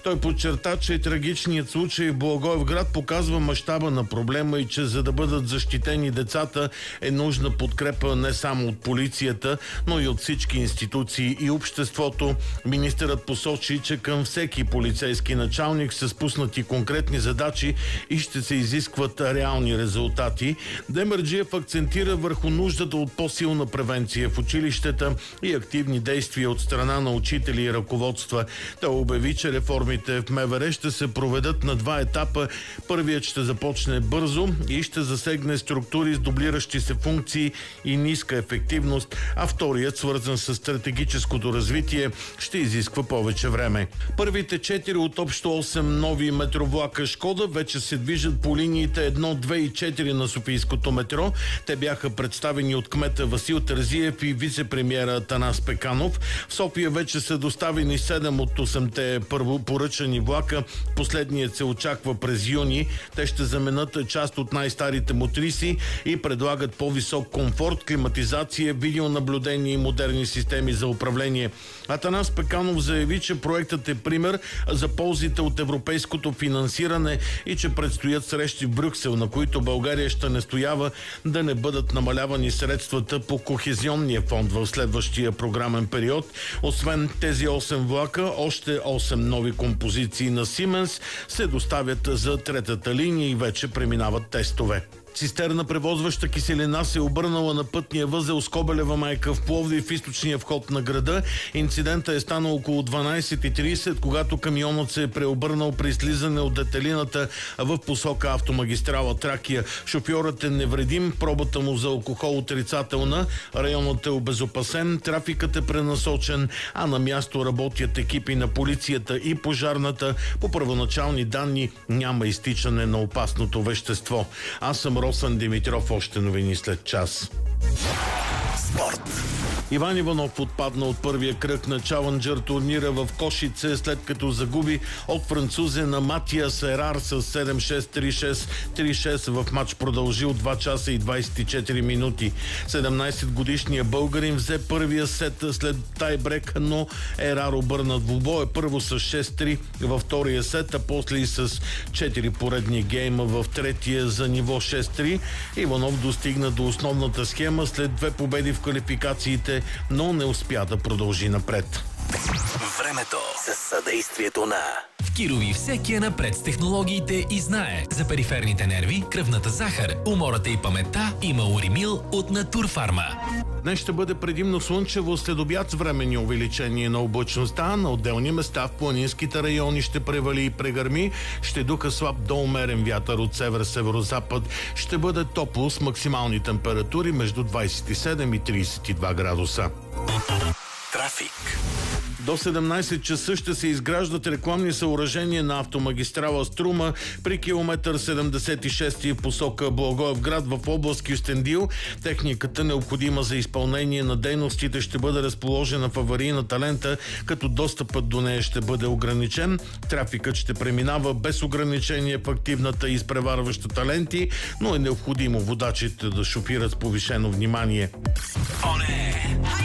Той подчерта, че трагичният случай в Благоевград показва мащаба на проблема и че за да бъдат защитени децата е нужна подкрепа не само от полицията, но и от всички институции и обществото. Министърът посочи, че към всеки полицейски началник са спуснати конкретни задачи и ще се изискват реални резултати. Демерджиев акцентира върху нуждата от по-силна превенция в училищата и активни действия от страна на учители и ръководства. Той обяви, че реформите в МВР ще се проведат на 2 етапа. Първият ще започне бързо и ще засегне структури с дублиращи се функции и ниска ефективност, а вторият, свързан с стратегическото развитие, ще изисква повече време. Първите 4 от общо 8 нови метровлака Шкода вече се движат по линиите 1, 2 и 4 на софийското метро. Те бяха представени от кмета Васил Терзиев и вице-премиера Атанас Пеканов. В София вече са доставени 7 от 8-те първопоръчани влака. Последният се очаква през юни. Те ще заменят част от най-старите мотриси и предлагат по-висок комфорт, климатизация, видеонаблюдение и модерни системи за управление. Атанас Пеканов заяви, че проектът е пример за ползите от европейското финансиране и че предстоят срещи в Брюксел, на които България ще настоява да не бъдат намалявани средствата по Кохезионния фонд в следващия програмен период. Освен тези 8 влака, още 8 нови композиции на Siemens се доставят за третата линия и вече преминават тестове. Цистерна, превозваща киселина, се е обърнала на пътния възел Скобелева майка в Пловдив, в източния вход на града. Инцидента е станал около 12:30, когато камионът се е преобърнал при слизане от детелината в посока автомагистрала Тракия. Шофьорът е невредим, пробата му за алкохол отрицателна, районът е обезопасен, трафикът е пренасочен, а на място работят екипи на полицията и пожарната. По първоначални данни няма изтичане на опасното вещество. Аз съм Росен Димитров, още новини след час. Спорт. Иван Иванов отпадна от първия кръг на Чаленджър турнира в Кошице, след като загуби от француза на Матиас Ерар с 7-6, 3-6, 3-6 в матч продължил 2 часа и 24 минути. 17-годишният българин взе първия сет след тайбрек, но Ерар обърна двубоя. Първо с 6-3 във втория сет, а после и с 4 поредни гейма в третия за ниво 6-3. Иванов достигна до основната схема след 2 победи в квалификациите, но не успя да продължи напред. Времето със съдействието на Кирови всеки е напред с технологиите и знае за периферните нерви, кръвната захар, умората и паметта има Уримил от Натурфарма. Днес ще бъде предимно слънчево, след обяд с временни увеличение на облачността. На отделни места в планинските райони ще превали и прегърми. Ще духа слаб до умерен вятър от север-северозапад. Ще бъде топло с максимални температури между 27 и 32 градуса. трафик. До 17 часа ще се изграждат рекламни съоръжения на автомагистрала Струма при километър 76 в посока Благоевград в област Кюстендил. Техниката, необходима за изпълнение на дейностите, ще бъде разположена в аварийната лента, като достъпът до нея ще бъде ограничен. Трафикът ще преминава без ограничение в активната и изпреварващата ленти, но е необходимо водачите да шофират с повишено внимание. О, не!